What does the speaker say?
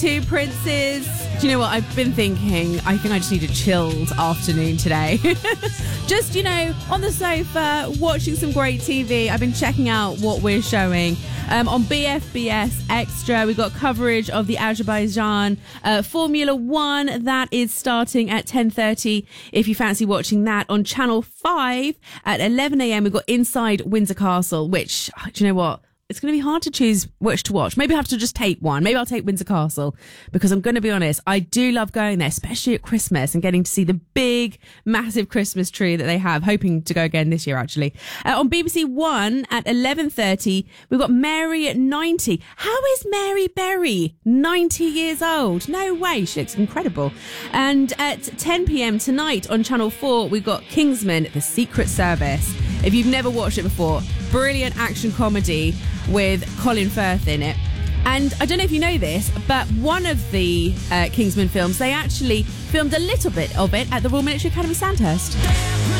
Two Princes. Do you know what? I've been thinking, I think I just need a chilled afternoon today. Just, on the sofa, watching some great TV. I've been checking out what we're showing. On BFBS Extra, we've got coverage of the Azerbaijan Formula 1. That is starting at 10:30. If you fancy watching that on Channel 5 at 11 a.m, we've got Inside Windsor Castle, which, do you know what? It's going to be hard to choose which to watch. Maybe I have to just take one. Maybe I'll take Windsor Castle, because I'm going to be honest, I do love going there, especially at Christmas and getting to see the big, massive Christmas tree that they have. Hoping to go again this year, actually. On BBC One at 11:30, we've got Mary at 90. How is Mary Berry 90 years old? No way. She looks incredible. And at 10 p.m. tonight on Channel 4, we've got Kingsman: The Secret Service. If you've never watched it before, brilliant action comedy with Colin Firth in it. And I don't know if you know this, but one of the Kingsman films, they actually filmed a little bit of it at the Royal Military Academy Sandhurst.